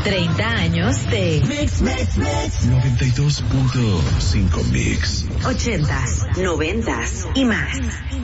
30 años de Mix. 92.5 Mix. 80s, 90s y más.